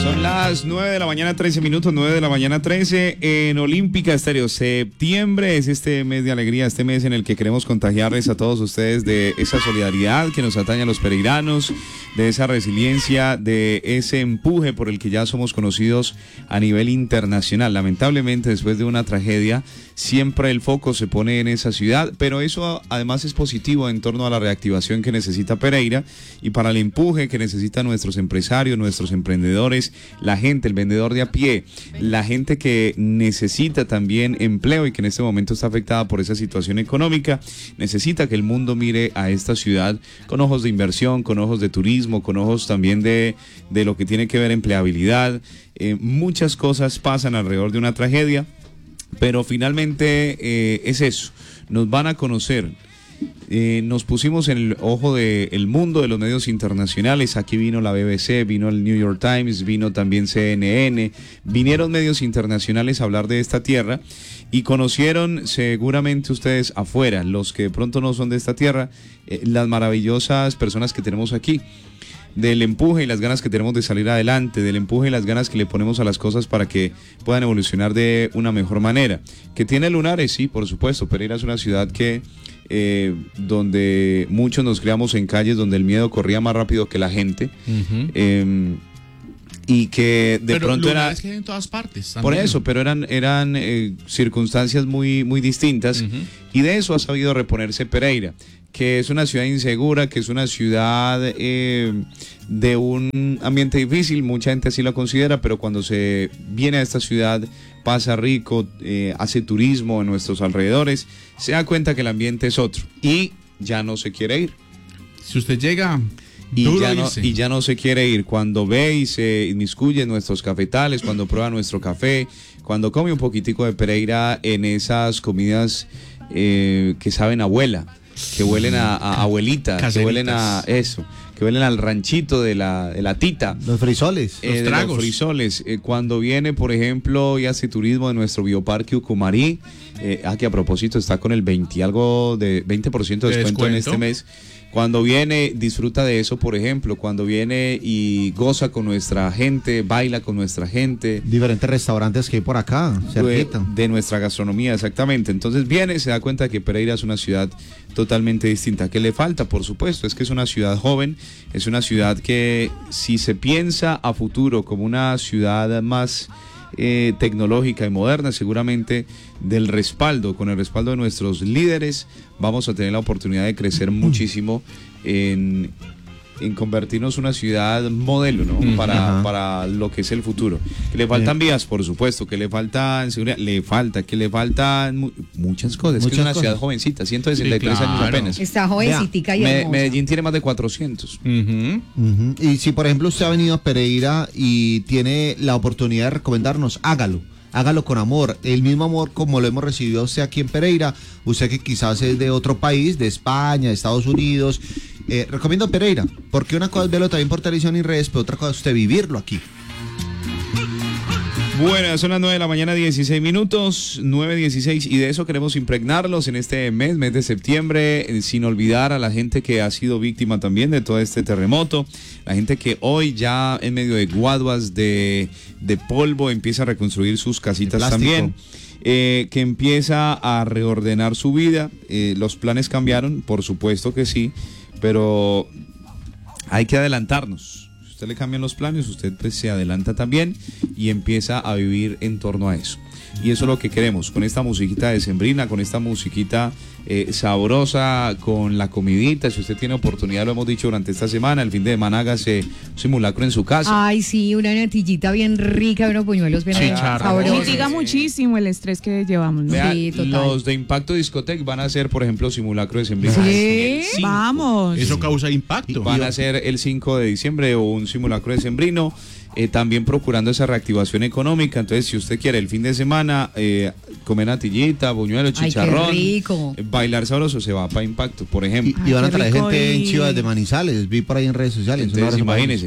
Son las 9 de la mañana, 13 minutos, 9 de la mañana, 13 en Olímpica Estéreo. Septiembre es este mes de alegría, este mes en el que queremos contagiarles a todos ustedes de esa solidaridad que nos atañe a los pereiranos, de esa resiliencia, de ese empuje por el que ya somos conocidos a nivel internacional. Lamentablemente, después de una tragedia, siempre el foco se pone en esa ciudad, pero eso además es positivo en torno a la reactivación que necesita Pereira y para el empuje que necesitan nuestros empresarios, nuestros emprendedores, la gente, el vendedor de a pie, la gente que necesita también empleo y que en este momento está afectada por esa situación económica, necesita que el mundo mire a esta ciudad con ojos de inversión, con ojos de turismo, con ojos también de lo que tiene que ver empleabilidad. Muchas cosas pasan alrededor de una tragedia, pero finalmente es eso, nos van a conocer. Nos pusimos en el ojo del mundo de los medios internacionales. Aquí vino la BBC, vino el New York Times, vino también CNN, vinieron medios internacionales a hablar de esta tierra y conocieron seguramente ustedes afuera, los que de pronto no son de esta tierra, las maravillosas personas que tenemos aquí, del empuje y las ganas que tenemos de salir adelante, del empuje y las ganas que le ponemos a las cosas para que puedan evolucionar de una mejor manera. ¿Que tiene lunares? Sí, por supuesto. Pereira es una ciudad que donde muchos nos criamos en calles donde el miedo corría más rápido que la gente. Y que de pero pronto era que hay en todas partes también. Por eso, pero eran circunstancias muy distintas, y de eso ha sabido reponerse Pereira, que es una ciudad insegura, que es una ciudad de un ambiente difícil. Mucha gente así lo considera, pero cuando se viene a esta ciudad, pasa rico, hace turismo en nuestros alrededores, se da cuenta que el ambiente es otro y ya no se quiere ir. Si usted llega y ya no se quiere ir, cuando ve y se inmiscuye en nuestros cafetales, cuando prueba nuestro café, cuando come un poquitico de Pereira en esas comidas que saben a abuela, que huelen a abuelita, caseritas, que huelen a eso, que huelen al ranchito de la tita. Los frisoles. Los tragos. Los frisoles. Cuando viene, por ejemplo, y hace turismo de nuestro bioparque Ucumarí, que a propósito está con el 20% de descuento en este mes. Cuando viene, disfruta de eso, por ejemplo, cuando viene y goza con nuestra gente, baila con nuestra gente. Diferentes restaurantes que hay por acá, cerquita. De nuestra gastronomía, exactamente. Entonces viene, se da cuenta que Pereira es una ciudad totalmente distinta. ¿Qué le falta? Por supuesto, es que es una ciudad joven, es una ciudad que, si se piensa a futuro como una ciudad más tecnológica y moderna, seguramente con el respaldo de nuestros líderes, vamos a tener la oportunidad de crecer muchísimo en convertirnos en una ciudad modelo, ¿no? Para lo que es el futuro. Que le faltan vías, por supuesto, que le faltan seguridad, que le faltan muchas cosas. Es que es una ciudad jovencita, 163 años apenas. Está jovencitica y hermosa. Medellín tiene más de 400. Y si, por ejemplo, usted ha venido a Pereira y tiene la oportunidad de recomendarnos, hágalo con amor, el mismo amor como lo hemos recibido usted aquí en Pereira, usted que quizás es de otro país, de España, de Estados Unidos. Recomiendo Pereira, porque una cosa es verlo también por televisión y redes, pero otra cosa es usted vivirlo aquí. Bueno, son las 9 de la mañana, 16 minutos, 9:16, y de eso queremos impregnarlos en este mes de septiembre, sin olvidar a la gente que ha sido víctima también de todo este terremoto, la gente que hoy ya en medio de guaduas de polvo empieza a reconstruir sus casitas también. Que empieza a reordenar su vida. Los planes cambiaron, por supuesto que sí, pero hay que adelantarnos. Si usted le cambian los planes, usted pues se adelanta también y empieza a vivir en torno a eso. Y eso es lo que queremos, con esta musiquita decembrina, con esta musiquita sabrosa, con la comidita. Si usted tiene oportunidad, lo hemos dicho durante esta semana, el fin de semana hágase un simulacro en su casa. Ay, sí, una natillita bien rica, unos buñuelos bien sabrosos. Mitiga muchísimo el estrés que llevamos, ¿no? Vea, Sí, total. los de Impacto Discotec van a hacer, por ejemplo, simulacro decembrino. Sí, vamos. Eso causa impacto. Van a hacer el 5 de diciembre un simulacro decembrino, también procurando esa reactivación económica. Entonces, si usted quiere el fin de semana comer natillita, buñuelo, chicharrón, ay, qué rico, bailar sabroso, se va para Impacto, por ejemplo. Y van a qué traer rico gente en ir. Chivas de Manizales, vi por ahí en redes sociales. Entonces, imagínense.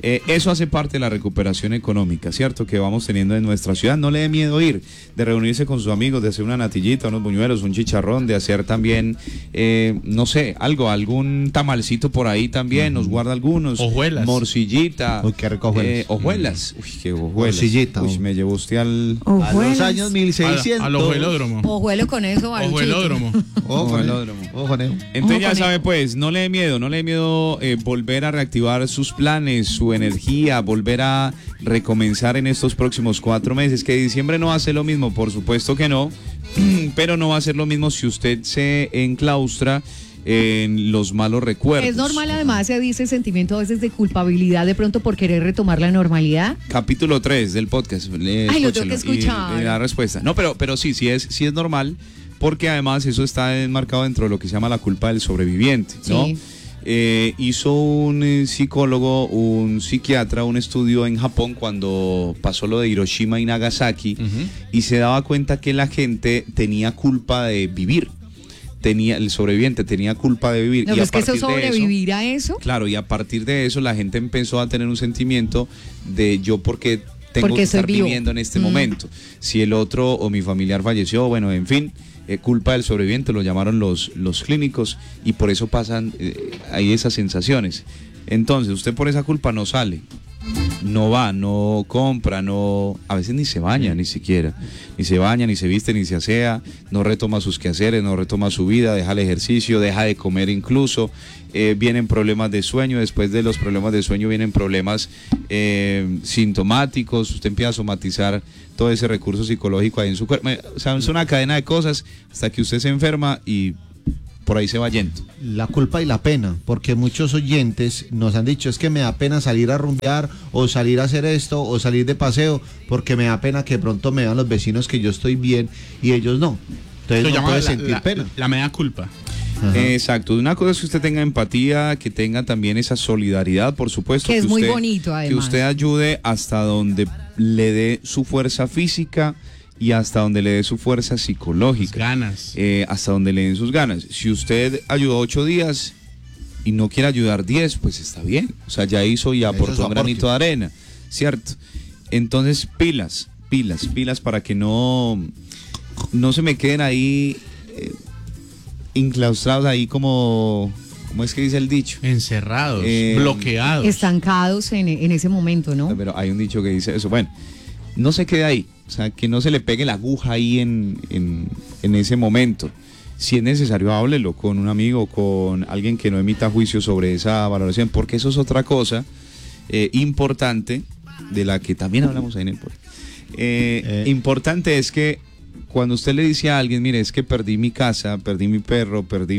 Eso hace parte de la recuperación económica, ¿cierto? Que vamos teniendo en nuestra ciudad. No le dé miedo ir, de reunirse con sus amigos, de hacer una natillita, unos buñuelos, un chicharrón, de hacer también, no sé, algún tamalcito por ahí también, nos guarda algunos. Hojuelas. Morcillita. Uy, qué rico hojuelas. Hojuelas. Uy, qué hojuelas. Morcillita. Uy, me llevó usted al... A los Hojuelas. años 1600. Al ojuelódromo. Ojuelo con eso, Baruchito. Ojuelódromo. Ojo, Velódromo. ojo, Neo. Entonces ya Ojo con sabe eso. pues, no le dé miedo volver a reactivar sus planes, su energía, volver a recomenzar en estos próximos 4 meses, que diciembre no va a ser lo mismo, por supuesto que no, pero no va a ser lo mismo si usted se enclaustra en los malos recuerdos. Es normal, además, se dice sentimiento a veces de culpabilidad de pronto por querer retomar la normalidad. Capítulo 3 del podcast. Ay, lo tengo que Escúchelo escuchar. y la respuesta. No, pero sí es normal, porque además eso está enmarcado dentro de lo que se llama la culpa del sobreviviente, ¿no? Sí. Hizo un psicólogo, un psiquiatra, un estudio en Japón cuando pasó lo de Hiroshima y Nagasaki, y se daba cuenta que la gente tenía culpa de vivir. El sobreviviente tenía culpa de vivir. No, y pero a es que eso partir de sobrevivir a eso. Claro, y a partir de eso la gente empezó a tener un sentimiento de yo porque tengo Porque que estar soy vivo. viviendo en este momento. Si el otro o mi familiar falleció, bueno, en fin, culpa del sobreviviente, lo llamaron los clínicos, y por eso pasan ahí esas sensaciones. Entonces, usted por esa culpa no sale, no va, no compra, no, a veces ni se baña, ni siquiera, ni se baña, ni se viste, ni se asea, no retoma sus quehaceres, no retoma su vida, deja el ejercicio, deja de comer incluso, vienen problemas de sueño, después de los problemas de sueño vienen problemas sintomáticos, usted empieza a somatizar todo ese recurso psicológico ahí en su cuerpo, o sea, es una cadena de cosas hasta que usted se enferma y por ahí se va yendo. La culpa y la pena, porque muchos oyentes nos han dicho, es que me da pena salir a rumbear, o salir a hacer esto, o salir de paseo, porque me da pena que de pronto me vean los vecinos que yo estoy bien y ellos no. Entonces no puede sentir pena. La mea culpa. Ajá. Exacto, una cosa es que usted tenga empatía, que tenga también esa solidaridad, por supuesto. Que es muy usted, bonito, además. Que usted ayude hasta donde le dé su fuerza física y hasta donde le dé su fuerza psicológica. Ganas. Hasta donde le den sus ganas. Si usted ayudó 8 días y no quiere ayudar 10, pues está bien. O sea, ya hizo y aportó un granito de arena, ¿cierto? Entonces, pilas para que no se me queden ahí enclaustrados ahí como... ¿Cómo es que dice el dicho? Encerrados, bloqueados. Estancados en ese momento, ¿no? Pero hay un dicho que dice eso. Bueno, no se quede ahí. O sea, que no se le pegue la aguja ahí en ese momento. Si es necesario, háblelo con un amigo, con alguien que no emita juicio sobre esa valoración, porque eso es otra cosa importante, de la que también hablamos ahí en el podcast. Importante es que cuando usted le dice a alguien, mire, es que perdí mi casa, perdí mi perro, perdí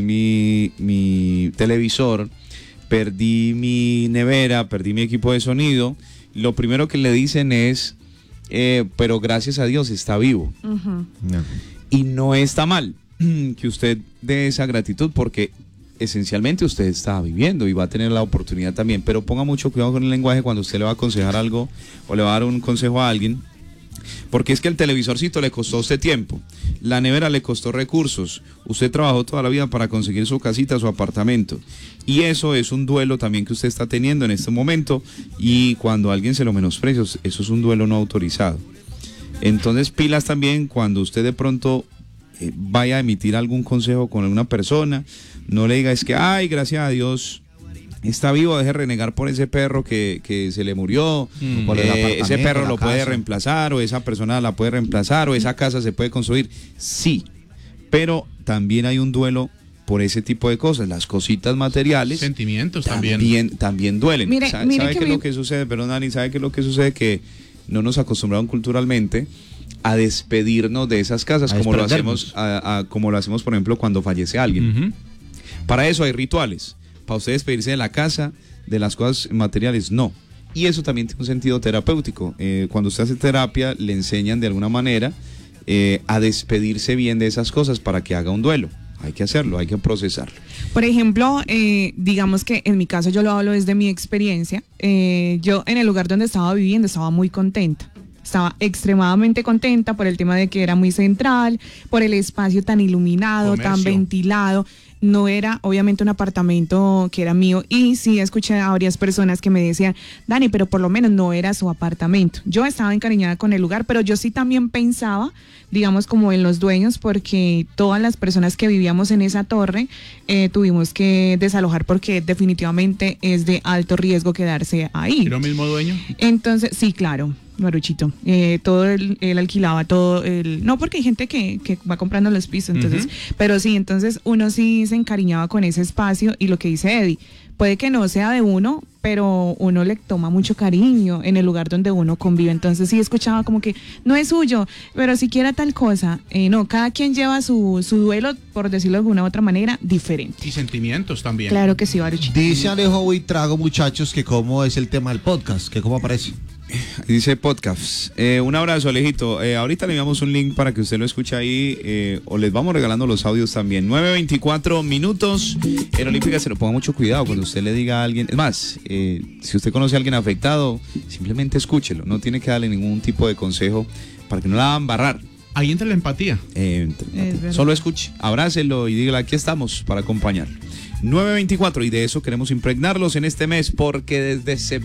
mi televisor, perdí mi nevera, perdí mi equipo de sonido, lo primero que le dicen es, pero gracias a Dios está vivo. Ujú. No. Y no está mal que usted dé esa gratitud, porque esencialmente usted está viviendo y va a tener la oportunidad también, pero ponga mucho cuidado con el lenguaje cuando usted le va a aconsejar algo o le va a dar un consejo a alguien, porque es que el televisorcito le costó a usted tiempo, la nevera le costó recursos, usted trabajó toda la vida para conseguir su casita, su apartamento, y eso es un duelo también que usted está teniendo en este momento, y cuando alguien se lo menosprecia, eso es un duelo no autorizado. Entonces, pilas también cuando usted de pronto vaya a emitir algún consejo con alguna persona, no le diga es que, ay, gracias a Dios está vivo, deje renegar por ese perro que se le murió, Por el ese apartamento, perro la lo puede casa. reemplazar, o esa persona la puede reemplazar, o esa casa se puede construir. Sí, pero también hay un duelo por ese tipo de cosas, las cositas materiales. Sentimientos también. También duelen. Mire ¿Sabe que qué es mi- lo que sucede? Perdón, Dani, ¿sabe qué es lo que sucede? Que no nos acostumbraron culturalmente a despedirnos de esas casas, A como lo desprendernos. hacemos, como lo hacemos, por ejemplo, cuando fallece alguien. Ujú. Para eso hay rituales. Para usted despedirse de la casa, de las cosas materiales, no. Y eso también tiene un sentido terapéutico. Cuando usted hace terapia, le enseñan de alguna manera a despedirse bien de esas cosas para que haga un duelo. Hay que hacerlo, hay que procesarlo. Por ejemplo, digamos que en mi caso yo lo hablo desde mi experiencia. Yo en el lugar donde estaba viviendo estaba muy contenta. Estaba extremadamente contenta por el tema de que era muy central, por el espacio tan iluminado, tan Comercio. ventilado. no era obviamente un apartamento que era mío, y sí escuché a varias personas que me decían, Dani, pero por lo menos no era su apartamento. Yo estaba encariñada con el lugar, pero yo sí también pensaba, digamos, como en los dueños, porque todas las personas que vivíamos en esa torre tuvimos que desalojar porque definitivamente es de alto riesgo quedarse ahí. ¿Era el mismo dueño? Entonces, sí, claro, Maruchito. Él alquilaba todo no, porque hay gente que va comprando los pisos, entonces, pero sí, entonces uno sí se encariñaba con ese espacio, y lo que dice Eddie, puede que no sea de uno, pero uno le toma mucho cariño en el lugar donde uno convive. Entonces sí escuchaba como que no es suyo, pero si quiera tal cosa. No, cada quien lleva su duelo, por decirlo de alguna u otra manera, diferente. Y sentimientos también. Claro que sí, Baruchito. Dice Alejo Buitrago, muchachos, que cómo es el tema del podcast, que cómo aparece. Dice podcast. Un abrazo, Alejito. Ahorita le enviamos un link para que usted lo escuche ahí, o les vamos regalando los audios también. 9:24 minutos. En Olímpica se lo ponga mucho cuidado cuando usted le diga a alguien. Es más, si usted conoce a alguien afectado, simplemente escúchelo. No tiene que darle ningún tipo de consejo para que no la hagan barrar. Ahí entra la empatía. Solo escuche, abrácelo y dígale, aquí estamos para acompañarlo. 9:24, y de eso queremos impregnarlos en este mes, porque desde septiembre